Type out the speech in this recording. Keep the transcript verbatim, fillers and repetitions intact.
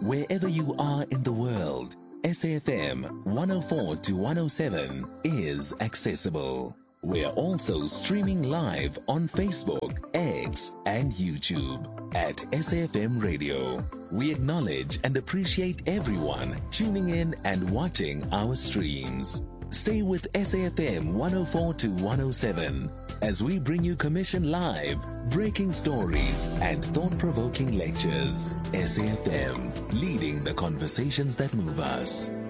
Wherever you are in the world, S A F M one oh four to one oh seven is accessible. We're also streaming live on Facebook, X, and YouTube at S A F M Radio. We acknowledge and appreciate everyone tuning in and watching our streams. Stay with S A F M one oh four to one oh seven as we bring you Commission Live, breaking stories, and thought-provoking lectures. S A F M, leading the conversations that move us.